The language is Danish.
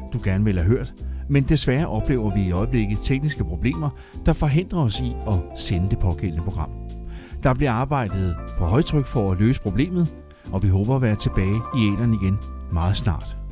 du gerne vil have hørt, men desværre oplever vi i øjeblikket tekniske problemer, der forhindrer os i at sende det pågældende program. Der bliver arbejdet på højtryk for at løse problemet, og vi håber at være tilbage i æteren igen meget snart.